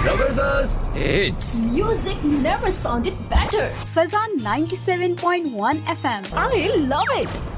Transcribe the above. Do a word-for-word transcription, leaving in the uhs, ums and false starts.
जबरदस्त hits. Music never sounded better. Fazan ninety-seven point one F M. I love it.